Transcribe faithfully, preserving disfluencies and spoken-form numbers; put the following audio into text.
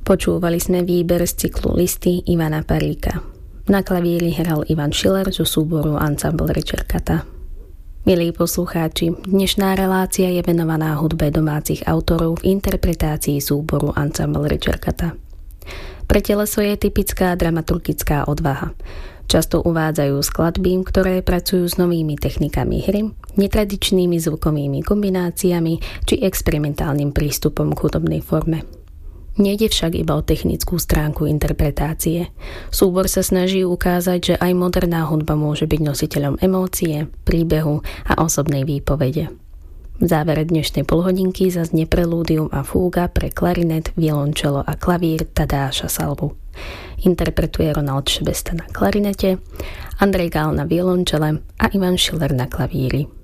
Počúvali sme výber z cyklu Listy Ivana Paríka. Na klavíri hral Ivan Schiller zo súboru Ensemble Ricercata. Milí poslucháči, dnešná relácia je venovaná hudbe domácich autorov v interpretácii súboru Ensemble Ricercata. Pre teleso je typická dramaturgická odvaha. Často uvádzajú skladby, ktoré pracujú s novými technikami hry, netradičnými zvukovými kombináciami či experimentálnym prístupom k hudobnej forme. Nejde však iba o technickú stránku interpretácie. Súbor sa snaží ukázať, že aj moderná hudba môže byť nositeľom emócie, príbehu a osobnej výpovede. V závere dnešnej polhodinky zaznie prelúdium a fúga pre klarinet, violončelo a klavír Tadeáša Salvu. Interpretuje Ronald Šebesta na klarinete, Andrej Gál na violončele a Ivan Schiller na klavíri.